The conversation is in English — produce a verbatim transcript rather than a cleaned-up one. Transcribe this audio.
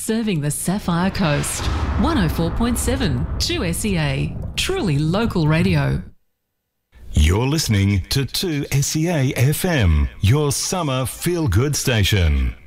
Serving the Sapphire Coast. one oh four point seven two S E A. Truly local radio. You're listening to two S E A F M, your summer feel-good station.